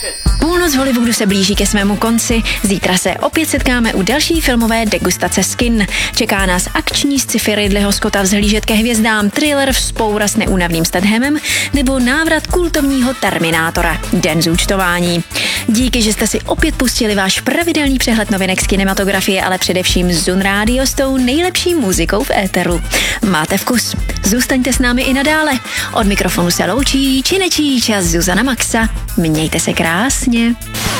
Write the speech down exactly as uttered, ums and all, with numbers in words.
Půlnoc v Hollywoodu se blíží ke svému konci. Zítra se opět setkáme u další filmové degustace z kin. Čeká nás akční sci-fi Ridleyho Scotta Vzhlížet ke hvězdám, thriller Vzpoura s neúnavným Stathamem nebo návrat kultovního Terminátora, Den zúčtování. Díky, že jste si opět pustili váš pravidelný přehled novinek z kinematografie, ale především Zun Radio s tou nejlepší muzikou v éteru. Máte vkus? Zůstaňte s námi i nadále. Od mikrofonu se loučí Činečíč a Zuzana Maxa. Mějte se krásně.